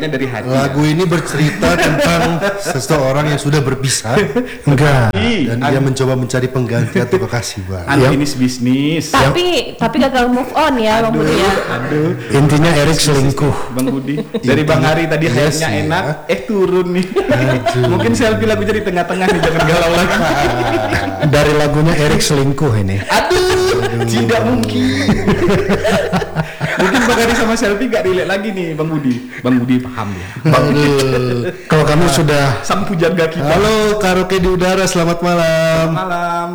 niatnya dari hati. Lagu ini bercerita tentang seseorang yang sudah berpisah. Enggak. Dan dia mencoba mencari pengganti atau kekasih baru. Unfinished business. Tapi gagal move on ya Bang Budi ya. Aduh. Intinya Erik selingkuh. Bang Budi. Dari Bang Hari tadi Iya hayatnya sih, enak, ya. turun nih. Mungkin selfie lagu jadi tengah-tengah nih, jangan galau lagi. Dari lagunya Erik selingkuh ini. Aduh, tidak mungkin. Mungkin Bang Hari sama selfie gak relate lagi nih Bang Budi. Bang Budi paham ya. Kalau kamu sudah Sang pujaga kita. Halo karaoke di udara, selamat malam. Malam.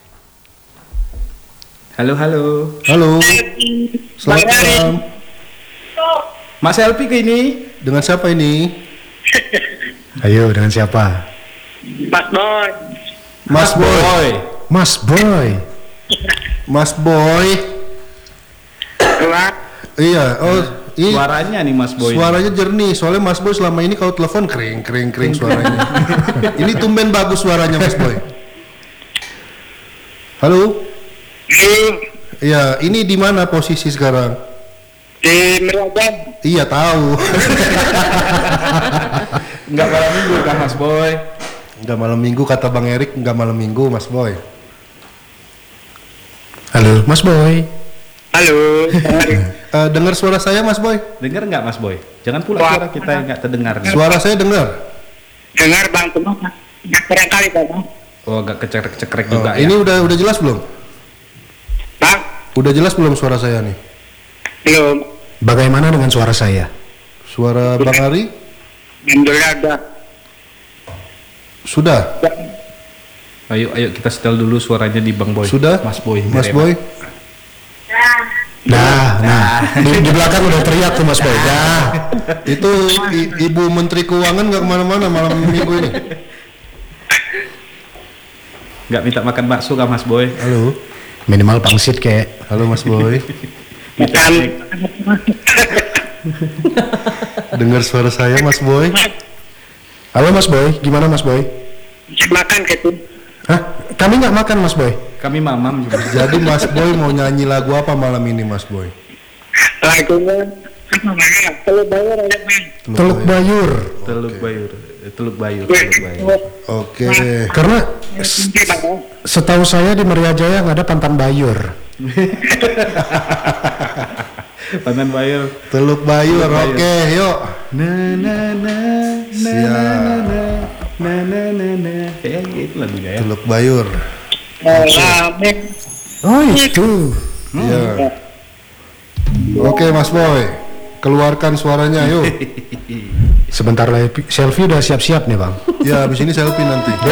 Halo. Halo. Selamat malam. Mas selfie ke ini. Dengan siapa ini? Ayo dengan siapa? Mas Boy. Mas Boy. Mas Boy. Mas Boy. Keluar. Iya. Oh, ini Suaranya nih Mas Boy. suaranya jernih. Soalnya Mas Boy selama ini kalau telepon kering suaranya. Ini tumben bagus suaranya Mas Boy. Halo. Iya, ini di mana posisi sekarang? Di Merajan. Iya tahu. Enggak malam minggu kan Mas Boy? Enggak malam minggu kata Bang Erik, enggak malam minggu Mas Boy. Halo Mas Boy. Halo. Dengar suara saya Mas Boy? Dengar nggak Mas Boy? Jangan pula suara kita yang nggak terdengar. Suara saya dengar. Dengar Bang Penuh. Barangkali Bang. Oh, agak kecekrek juga ya. Ini udah jelas belum? Bang, Udah jelas belum suara saya nih? belum. Bagaimana dengan suara saya? Suara Bang Ari? Alhamdulillah udah. Sudah. Ayo kita setel dulu suaranya di Bang Boy. Sudah? Mas Boy. Mas Boy? Nah, di belakang udah teriak tuh Mas Boy. Dah. Itu Ibu Menteri Keuangan nggak kemana-mana malam minggu ini. Nggak minta makan bakso kah Mas Boy? Halo. Minimal pangsit kayak. Halo Mas Boy. Makan. Dengar suara saya Mas Boy? Halo Mas Boy, gimana Mas Boy? Makan gitu. Hah? Kami nggak makan Mas Boy. Kami mamam juga. Jadi Mas Boy mau nyanyi lagu apa malam ini Mas Boy? Lagunya apa namanya? Telur bayar ya Bang. Teluk Bayur. Teluk Bayur. Oke. Karena setahu saya di Meriajaya nggak ada Pantan Bayur. Pantan Bayur. Teluk Bayur. Oke, yuk. Kayak gitu lagunya ya. Teluk Bayur. Amin. Oh itu. Iya. Oke Mas Boy, keluarkan suaranya yuk. Sebentar lagi selfie udah siap-siap nih Bang. Ya habis ini selfie nanti.